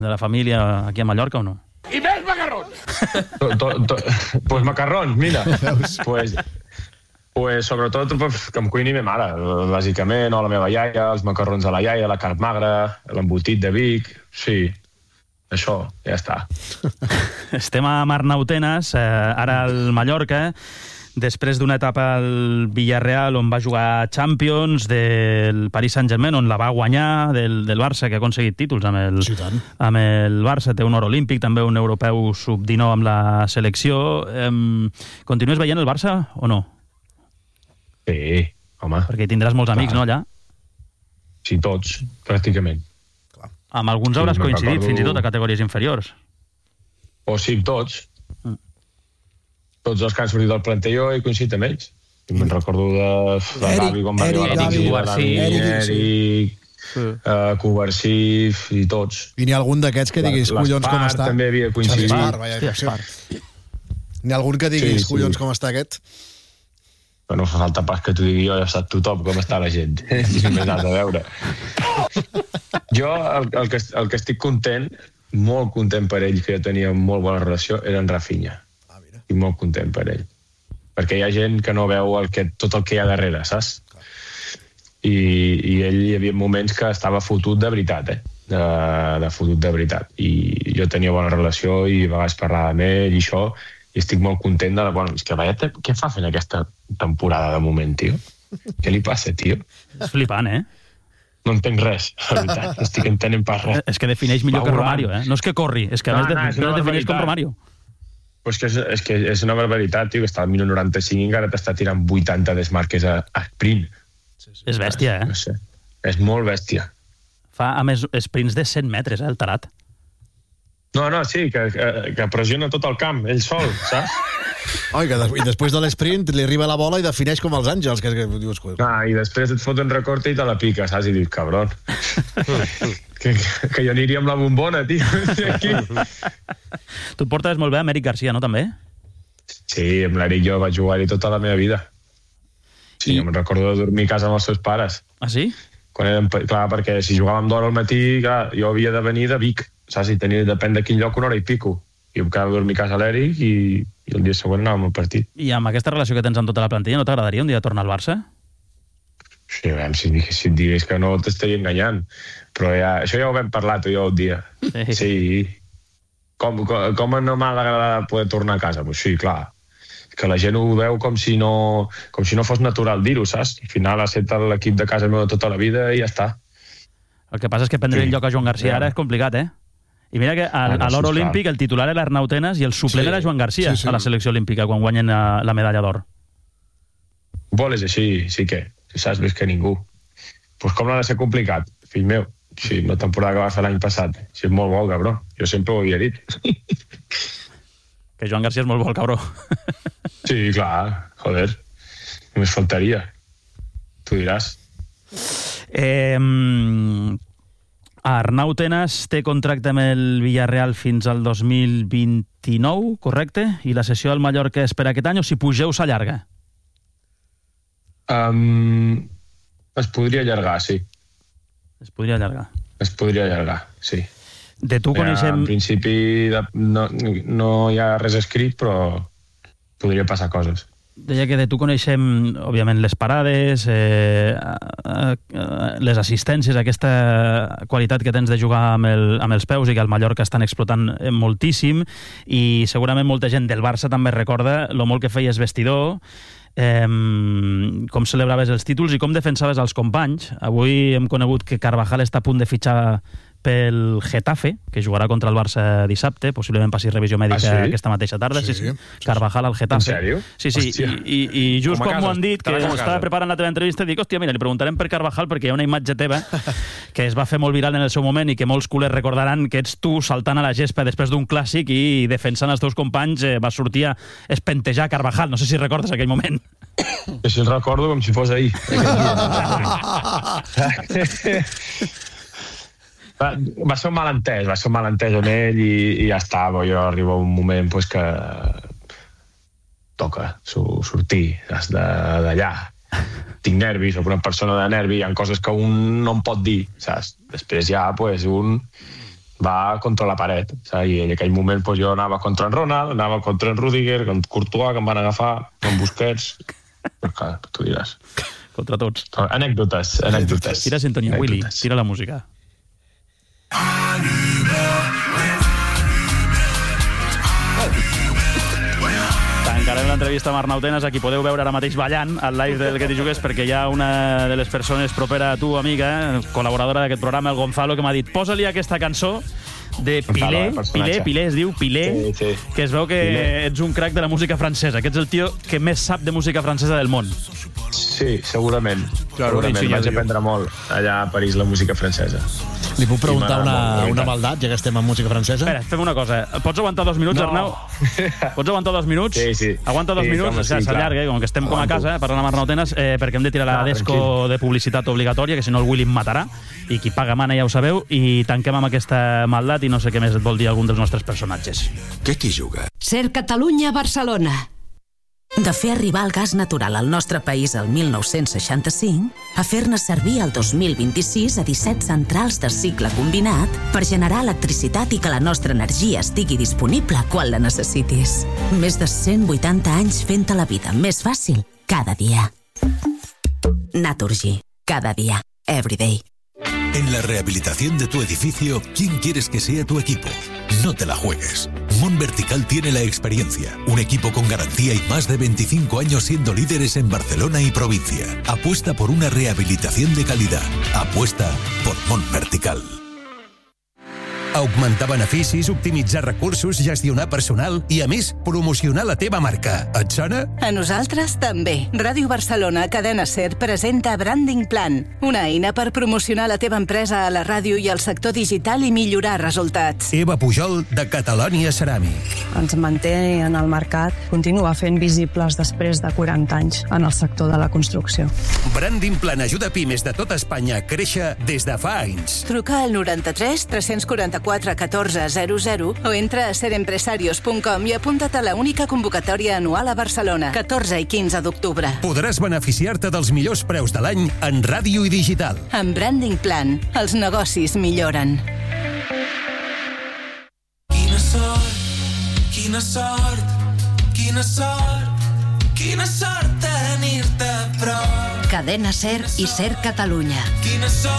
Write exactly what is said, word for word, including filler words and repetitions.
de la família aquí a Mallorca o no? I més macarrons! Pues macarrons, mira. Pues, pues sobretot pues, que em cuini ma mare, bàsicament, o la meva iaia, els macarrons de la iaia, la carn magra, l'embotit de Vic, sí, això, ja està. Estem a Arnau Tenas, eh, ara al Mallorca, després d'una etapa al Villarreal on va jugar Champions, del Paris Saint-Germain, on la va guanyar, del, del Barça, que ha aconseguit títols amb el, sí, amb el Barça, té un or olímpic, també un europeu sub dinou amb la selecció. Eh, continues veient el Barça o no? Sí, home. Perquè tindràs molts amics, clar. No, allà? Sí, tots, pràcticament. Clar. Amb alguns hauràs sí, coincidit, recordo... fins i tot a categories inferiors. O sí, tots. Mm. Tots els que han sortit del planter jo he coincidit amb ells. I me'n recordo de, de Eric, Gavi, com va Eric, arribar Gavi, Gavi, Eric, Eric, sí. uh, Covarsif i tots. I n'hi ha algun d'aquests que diguis, collons, com està? També havia coincidit. Espart, vaja, Hòstia, n'hi ha algun que diguis, sí, sí. collons, com està aquest? Però no fa falta pas que t'ho digui jo, ja sap tothom com està la gent. Si m'he anat a veure. Jo el, el, que, el que estic content, molt content per ell, que jo tenia molt bona relació, era en Rafinha. Ah, mira. I molt content per ell. Perquè hi ha gent que no veu el que, tot el que hi ha darrere, saps? I, i ell hi havia moments que estava fotut de veritat, eh? De, de fotut de veritat. I jo tenia bona relació i a vegades parlava amb ell i això, i estic molt content de... Bueno, és que veia, què fa fent aquesta temporada de moment, tio? Què li passa, tio? És flipant, eh? No entenc res, la veritat. No estic entenent pas res. És que defineix millor Va que volant. Romario, eh? No és que corri, és que No, a més no, és de, una no defineix com barbaritat. Romario. Pues que és, és que és una barbaritat, tio, que està al minut noranta-cinc i encara t'està tirant vuitanta desmarques a, a sprint. Sí, sí. És bèstia, eh? No sé. És molt bèstia. Fa, a més, sprints de cent metres, eh, el tarat. No, no, sí, que, que, que pressiona tot el camp, ell sol, saps? Oi, que des, i després de l'esprint li arriba la bola i defineix com els àngels, que, que dius... Ah, i després et fot un recorte i te la pica, saps? I dius, cabron. que, que jo aniria amb la bombona, tio. Aquí. Tu et portes molt bé amb Eric Garcia, no, també? Sí, amb l'Eric jo vaig jugar-hi tota la meva vida. Sí, I... jo me'n recordo de dormir a casa amb els seus pares. Ah, sí? Quan érem, clar, perquè si jugàvem d'hora al matí, clar, jo havia de venir de Vic, saps? I tenia, depèn de quin lloc, una hora i pico. I em quedava a dormir a casa a l'Eric i, i el dia següent anàvem al partit. I amb aquesta relació que tens amb tota la plantilla, no t'agradaria un dia tornar al Barça? Sí, a veure, si, si et digués que no t'estaria enganyant. Però ja, això ja ho vam parlar tu i jo un dia. Sí. Sí. Com, com, com no m'ha d'agradar poder tornar a casa? Pues sí, clar. Que la gent ho veu com si no, com si no fos natural dir-ho, saps? Al final ha estat l'equip de casa meva tota la vida i ja està. El que passa és que prendre Sí. el lloc a Joan Garcia Ja. ara és complicat, eh? I mira que a, Ah, no, a l'or sí, olímpic el titular era Arnau Tenas i el suplent Sí. era Joan Garcia, Sí, sí. a la selecció olímpica, quan guanyen la, la medalla d'or. Vol és així, sí que, si saps més que ningú. Pues com no ha de ser complicat, fill meu? Sí, la temporada que va fer l'any passat. Sí, és molt bo, cabró. Jo sempre ho havia dit. Que Joan Garcia és molt bo, el cabró. Sí, clar, joder. Només faltaria. Tu diràs. Eh, Arnau Tenas té contracte amb el Villarreal fins al dos mil vint-i-nou, correcte? I la sessió al Mallorca és per aquest any o si pugeu s'allarga? Um, es podria allargar, sí. Es podria allargar. Es podria allargar, sí. De tu Ja, coneixem... en principi de, no, no hi ha res escrit, però podria passar coses. Deia que de tu coneixem, òbviament, les parades, eh, eh, les assistències, aquesta qualitat que tens de jugar amb, el, amb els peus i que al Mallorca estan explotant moltíssim, i segurament molta gent del Barça també recorda lo molt que feies vestidor, eh, com celebraves els títols i com defensaves els companys. Avui hem conegut que Carvajal està a punt de fitxar pel Getafe, que jugarà contra el Barça dissabte, possiblement passi revisió mèdica Ah, sí? aquesta mateixa tarda. Sí, Sí, sí. sí. Carvajal al Getafe. En sèrio? Sí, sí, Hòstia. i, i, i just Com a com casa, m'ho han dit, que estarà com a estava casa. preparant la teva entrevista, dic, hòstia, mira, li preguntarem per Carvajal perquè hi ha una imatge teva que es va fer molt viral en el seu moment i que molts culers recordaran que ets tu saltant a la gespa després d'un clàssic i defensant els teus companys, eh, va sortir a espentejar Carvajal. No sé si recordes aquell moment. Que si el recordo com si fos ahir. va, va ser un malentès, va ser un malentès amb ell i, i ja està. Jo arriba un moment pues, que toca sortir d'allà. Tinc nervis, soc una persona de nervi, hi ha coses que un no em pot dir, saps? Després ja, pues, un va contra la paret, saps? I en aquell moment pues, jo anava contra en Ronald, anava contra en Rudiger, contra Courtois, que em van agafar, amb Busquets... Però clar, tu diràs. Contra tots. Anècdotes, anècdotes. Tira sintonia, Willy, tira la música. Tancarem l'entrevista amb Arnau Tenas, a qui podeu veure ara mateix ballant al live del Que t'hi jugues, perquè hi ha una de les persones propera a tu, amiga, eh, col·laboradora d'aquest programa, el Gonzalo, que m'ha dit posa-li aquesta cançó de Pilé, Pilé, Pilé, es diu Pilé, sí, sí. Que es veu que Pilé. Ets un crac de la música francesa, que ets el tio que més sap de música francesa del món. Sí, segurament. Claro, segurament. Vaig aprendre molt allà a París la música francesa. Li puc preguntar una, una maldat, ja que estem en música francesa? Espera, fem una cosa. Pots aguantar dos minuts, no. Arnau? Pots aguantar dos minuts? Sí, sí. Aguanta dos sí, minuts, o sigui, s'allarga, com que estem Aguanto. com a casa, eh, parlant amb Arnau Tenas, eh, perquè hem de tirar la ah, desco tranquil. de publicitat obligatòria, que si no el Willy em matarà, i qui paga mana ja ho sabeu, i tanquem amb aquesta maldat i no sé què més et vol dir algun dels nostres personatges. Què t'hi juga? Ser Catalunya, Barcelona. De fer arribar el gas natural al nostre país el mil nou-cents seixanta-cinc a fer-ne servir el dos mil vint-i-sis a disset centrals de cicle combinat per generar electricitat i que la nostra energia estigui disponible quan la necessitis. Més de cent vuitanta anys fent-te la vida més fàcil cada dia. Naturgy. Cada día. Every day. En la rehabilitación de tu edificio, ¿quién quieres que sea tu equipo? No te la juegues. Mon Vertical tiene la experiencia, un equipo con garantía y más de veinticinco años siendo líderes en Barcelona y provincia. Apuesta por una rehabilitación de calidad. Apuesta por Mon Vertical. Augmentar beneficis, optimitzar recursos, gestionar personal i, a més, promocionar la teva marca. Et sona? A nosaltres també. Ràdio Barcelona, Cadena SER, presenta Branding Plan, una eina per promocionar la teva empresa a la ràdio i al sector digital i millorar resultats. Eva Pujol, de Catalònia Ceràmic. Ens manté en el mercat, continua fent visibles després de quaranta anys en el sector de la construcció. Branding Plan ajuda pimes de tota Espanya a créixer des de fa anys. Truca al noranta-tres tres-cents quaranta-quatre catorze zero zero o entra a ser empresarios punt com i apunta't a la única convocatòria anual a Barcelona, catorze i quinze d'octubre. Podràs beneficiar-te dels millors preus de l'any en ràdio i digital. Amb Branding Plan, els negocis milloren. Quina sort, quina sort, quina sort, quina sort tenir-te a prop. Cadena SER i SER Catalunya. Quina sort